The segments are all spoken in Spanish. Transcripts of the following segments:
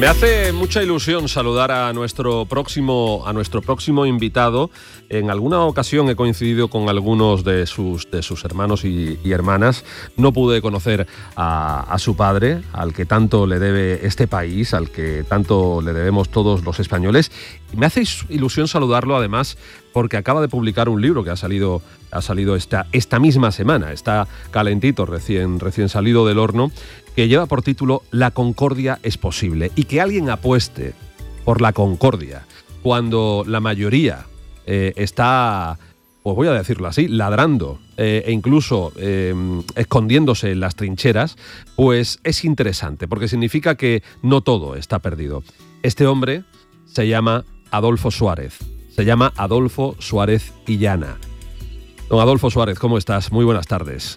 Me hace mucha ilusión saludar a nuestro próximo invitado. En alguna ocasión he coincidido con algunos de sus hermanos y hermanas. No pude conocer a su padre, al que tanto le debe este país, al que tanto le debemos todos los españoles. Y me hace ilusión saludarlo, además, porque acaba de publicar un libro que ha salido esta misma semana. Está calentito, recién salido del horno, que lleva por título La concordia es posible. Y que alguien apueste por la concordia cuando la mayoría está, pues voy a decirlo así, ladrando e incluso escondiéndose en las trincheras, pues es interesante, porque significa que no todo está perdido. Este hombre se llama Adolfo Suárez. Se llama Adolfo Suárez Illana. Don Adolfo Suárez, ¿cómo estás? Muy buenas tardes.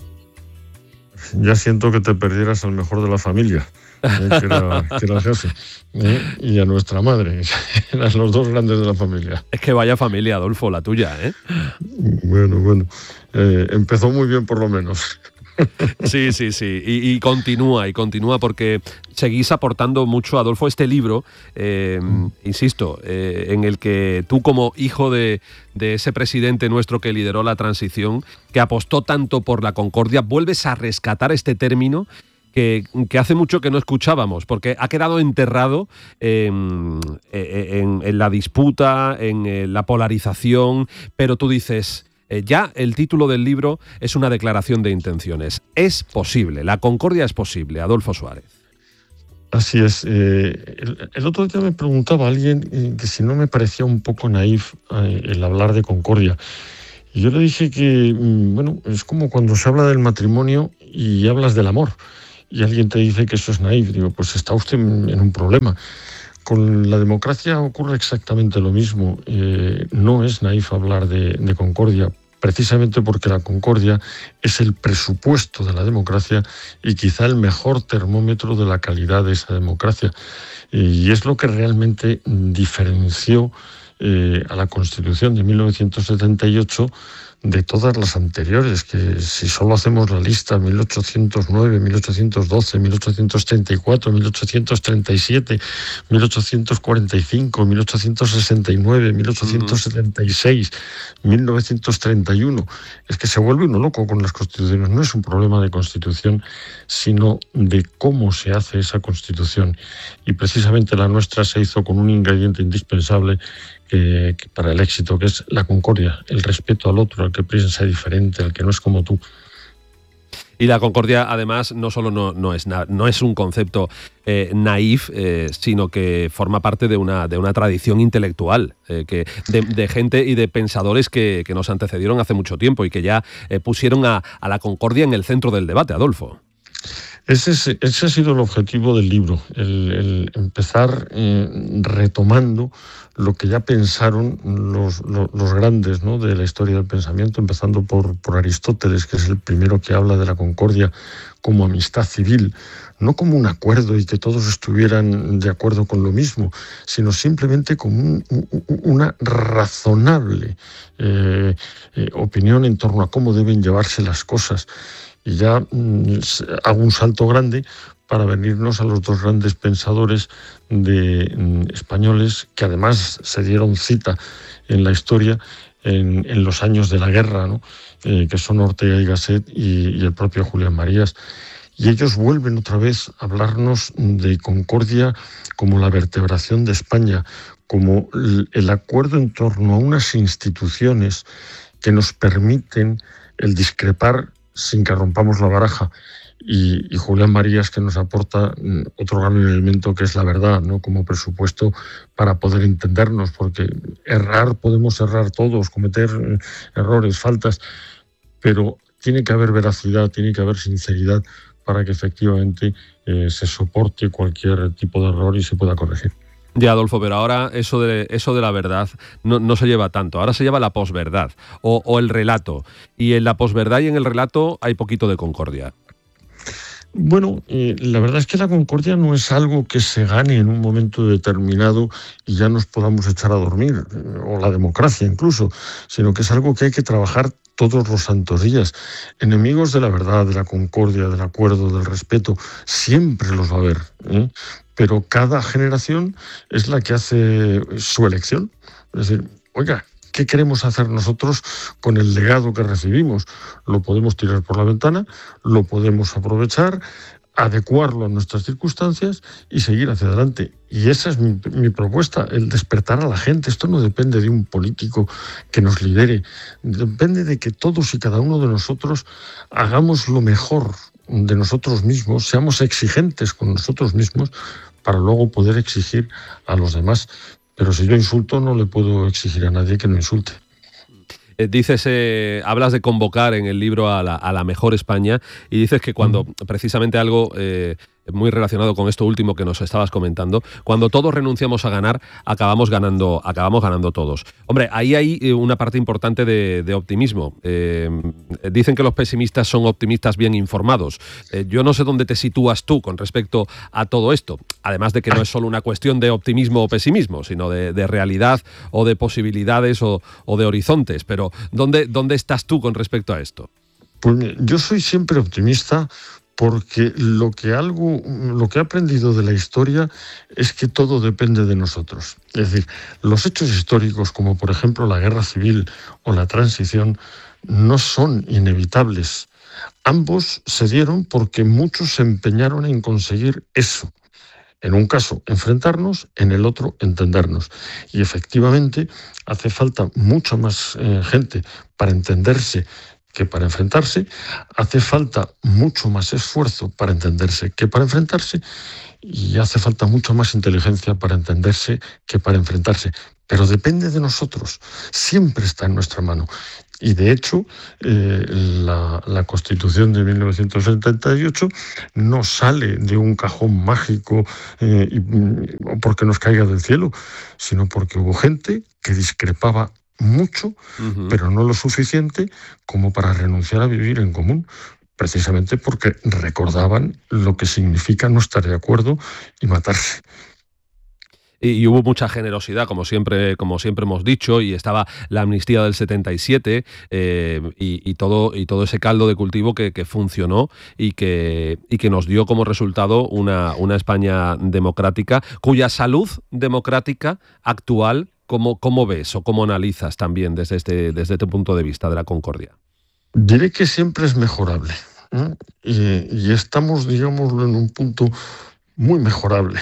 Ya siento que te perdieras al mejor de la familia, que era el jefe, y a nuestra madre. Eran los dos grandes de la familia. Es que vaya familia, Adolfo, la tuya, ¿eh? Bueno. Empezó muy bien, por lo menos. Sí. Y continúa porque seguís aportando mucho, Adolfo, este libro, insisto, en el que tú, como hijo de ese presidente nuestro que lideró la transición, que apostó tanto por la concordia, vuelves a rescatar este término que hace mucho que no escuchábamos, porque ha quedado enterrado en la disputa, en la polarización, pero tú dices... Ya el título del libro es una declaración de intenciones. Es posible, la concordia es posible, Adolfo Suárez. Así es. El otro día me preguntaba alguien que si no me parecía un poco naif el hablar de concordia. Y yo le dije que, es como cuando se habla del matrimonio y hablas del amor. Y alguien te dice que eso es naif. Digo, pues está usted en un problema. Con la democracia ocurre exactamente lo mismo. No es naif hablar de concordia, precisamente porque la concordia es el presupuesto de la democracia y quizá el mejor termómetro de la calidad de esa democracia. Y es lo que realmente diferenció a la Constitución de 1978 de todas las anteriores, que si solo hacemos la lista 1809, 1812, 1834, 1837, 1845, 1869, 1876, 1931, es que se vuelve uno loco con las constituciones. No es un problema de constitución, sino de cómo se hace esa constitución. Y precisamente la nuestra se hizo con un ingrediente indispensable que para el éxito, que es la concordia, el respeto al otro, al que piensa diferente, al que no es como tú. Y la concordia, además, no solo no es un concepto naif, sino que forma parte de una tradición intelectual, de gente y de pensadores que nos antecedieron hace mucho tiempo y que ya pusieron a la concordia en el centro del debate, Adolfo. Ese ha sido el objetivo del libro, el empezar retomando lo que ya pensaron los grandes, ¿no?, de la historia del pensamiento, empezando por Aristóteles, que es el primero que habla de la concordia como amistad civil, no como un acuerdo y que todos estuvieran de acuerdo con lo mismo, sino simplemente como una razonable opinión en torno a cómo deben llevarse las cosas. Y ya hago un salto grande para venirnos a los dos grandes pensadores españoles que además se dieron cita en la historia en los años de la guerra, ¿no?, que son Ortega y Gasset y el propio Julián Marías. Y ellos vuelven otra vez a hablarnos de concordia como la vertebración de España, como el acuerdo en torno a unas instituciones que nos permiten el discrepar sin que rompamos la baraja, y Julián Marías, que nos aporta otro gran elemento, que es la verdad, ¿no?, como presupuesto para poder entendernos, porque podemos errar todos, cometer errores, faltas, pero tiene que haber veracidad, tiene que haber sinceridad para que efectivamente se soporte cualquier tipo de error y se pueda corregir. Ya, Adolfo, pero ahora eso de la verdad no se lleva tanto. Ahora se lleva la posverdad o el relato. Y en la posverdad y en el relato hay poquito de concordia. Bueno, la verdad es que la concordia no es algo que se gane en un momento determinado y ya nos podamos echar a dormir, o la democracia incluso, sino que es algo que hay que trabajar todos los santos días. Enemigos de la verdad, de la concordia, del acuerdo, del respeto, siempre los va a haber, ¿eh? Pero cada generación es la que hace su elección. Es decir, oiga, ¿qué queremos hacer nosotros con el legado que recibimos? Lo podemos tirar por la ventana, lo podemos aprovechar, adecuarlo a nuestras circunstancias y seguir hacia adelante. Y esa es mi propuesta, el despertar a la gente. Esto no depende de un político que nos lidere, depende de que todos y cada uno de nosotros hagamos lo mejor de nosotros mismos, seamos exigentes con nosotros mismos para luego poder exigir a los demás. Pero si yo insulto, no le puedo exigir a nadie que no insulte. Dices, hablas de convocar en el libro a la mejor España y dices que cuando precisamente algo muy relacionado con esto último que nos estabas comentando, cuando todos renunciamos a ganar, acabamos ganando todos. Hombre, ahí hay una parte importante de optimismo. Dicen que los pesimistas son optimistas bien informados. Yo no sé dónde te sitúas tú con respecto a todo esto, además de que no es solo una cuestión de optimismo o pesimismo, sino de realidad o de posibilidades o de horizontes. Pero ¿dónde estás tú con respecto a esto? Pues yo soy siempre optimista, porque lo que he aprendido de la historia es que todo depende de nosotros. Es decir, los hechos históricos, como por ejemplo la guerra civil o la transición, no son inevitables. Ambos se dieron porque muchos se empeñaron en conseguir eso. En un caso, enfrentarnos, en el otro, entendernos. Y efectivamente, hace falta mucha más gente para entenderse que para enfrentarse, hace falta mucho más esfuerzo para entenderse que para enfrentarse, y hace falta mucha más inteligencia para entenderse que para enfrentarse. Pero depende de nosotros, siempre está en nuestra mano. Y de hecho, la Constitución de 1978 no sale de un cajón mágico porque nos caiga del cielo, sino porque hubo gente que discrepaba mucho, pero no lo suficiente como para renunciar a vivir en común, precisamente porque recordaban lo que significa no estar de acuerdo y matarse. Y hubo mucha generosidad, como siempre hemos dicho, y estaba la amnistía del 77 y todo ese caldo de cultivo que funcionó y que nos dio como resultado una España democrática, cuya salud democrática actual, ¿cómo ves o cómo analizas también desde este punto de vista de la concordia? Diré que siempre es mejorable, ¿eh? Y estamos, digámoslo, en un punto muy mejorable.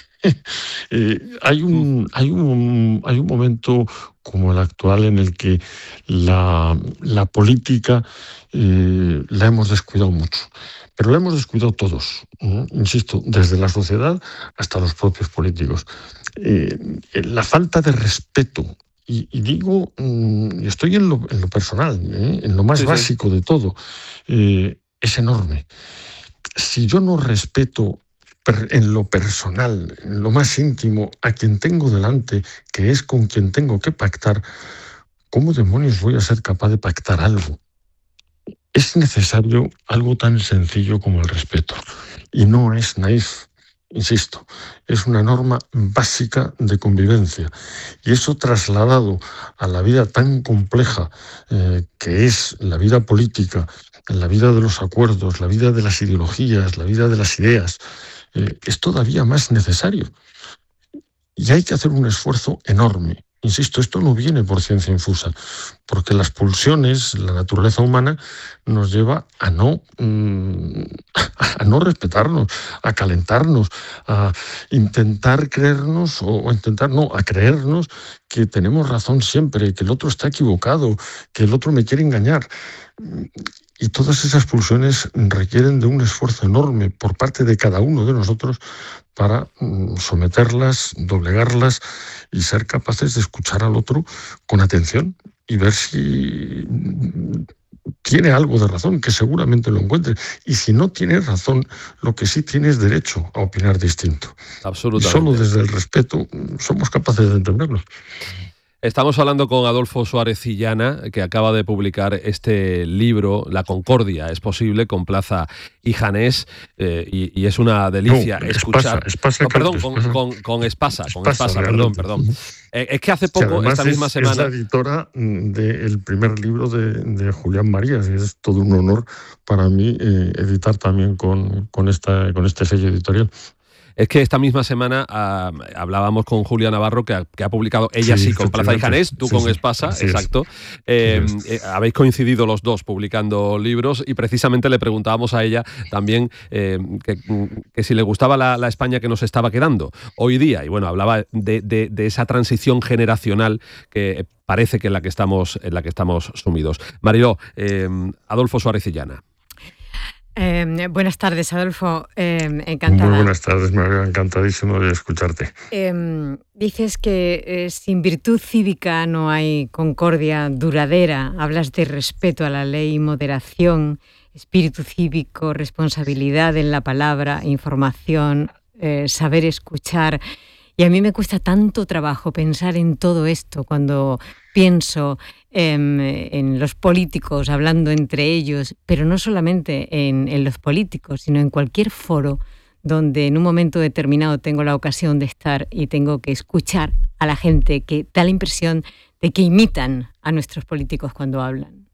Hay un momento como el actual en el que la política la hemos descuidado mucho, pero la hemos descuidado todos, insisto, desde la sociedad hasta los propios políticos. La falta de respeto, y digo, estoy en lo personal, en lo más básico de todo, es enorme. Si yo no respeto en lo personal, en lo más íntimo, a quien tengo delante, que es con quien tengo que pactar, ¿cómo demonios voy a ser capaz de pactar algo? Es necesario algo tan sencillo como el respeto. Y no es naif, insisto, es una norma básica de convivencia. Y eso trasladado a la vida tan compleja que es la vida política, la vida de los acuerdos, la vida de las ideologías, la vida de las ideas, es todavía más necesario. Y hay que hacer un esfuerzo enorme. Insisto, esto no viene por ciencia infusa, porque las pulsiones, la naturaleza humana, nos lleva a no respetarnos, a calentarnos, a intentar creernos, a creernos que tenemos razón siempre, que el otro está equivocado, que el otro me quiere engañar. Y todas esas pulsiones requieren de un esfuerzo enorme por parte de cada uno de nosotros para someterlas, doblegarlas y ser capaces de escuchar al otro con atención y ver si tiene algo de razón, que seguramente lo encuentre. Y si no tiene razón, lo que sí tiene es derecho a opinar distinto. Absolutamente. Y solo desde el respeto somos capaces de entenderlo. Estamos hablando con Adolfo Suárez Cillana, que acaba de publicar este libro, La Concordia es posible, con Plaza y Janés, y es una delicia escuchar... Espasa, perdón, con Espasa, perdón. Es que hace poco, esta misma semana... Es la editora del primer libro de Julián Marías, y es todo un honor para mí editar también con este sello editorial. Es que esta misma semana hablábamos con Julia Navarro, que ha publicado ella sí con Plaza y Janés, tú con Espasa, exacto. Habéis coincidido los dos publicando libros y precisamente le preguntábamos a ella también que si le gustaba la España que nos estaba quedando hoy día. Y bueno, hablaba de esa transición generacional que parece que en la que estamos sumidos. Mariló, Adolfo Suárez Cillana. Buenas tardes, Adolfo. Encantada. Muy buenas tardes, María. Encantadísimo de escucharte. Dices que sin virtud cívica no hay concordia duradera. Hablas de respeto a la ley, moderación, espíritu cívico, responsabilidad en la palabra, información, saber escuchar. Y a mí me cuesta tanto trabajo pensar en todo esto cuando pienso en los políticos hablando entre ellos, pero no solamente en los políticos, sino en cualquier foro donde en un momento determinado tengo la ocasión de estar y tengo que escuchar a la gente que da la impresión de que imitan a nuestros políticos cuando hablan.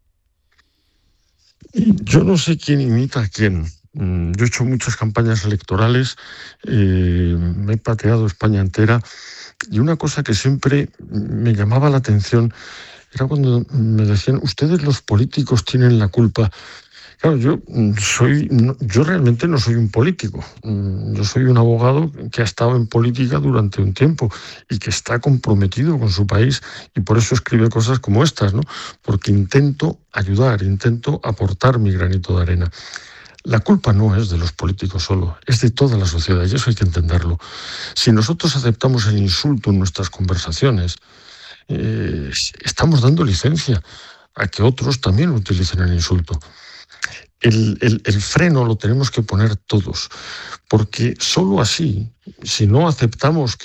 Yo no sé quién imita a quién. Yo he hecho muchas campañas electorales, me he pateado España entera, y una cosa que siempre me llamaba la atención era cuando me decían: ustedes los políticos tienen la culpa. Claro, yo realmente no soy un político. Yo soy un abogado que ha estado en política durante un tiempo y que está comprometido con su país, y por eso escribe cosas como estas, ¿no? Porque intento ayudar, intento aportar mi granito de arena. La culpa no es de los políticos solo, es de toda la sociedad, y eso hay que entenderlo. Si nosotros aceptamos el insulto en nuestras conversaciones, estamos dando licencia a que otros también utilicen el insulto. El freno lo tenemos que poner todos, porque solo así, si no aceptamos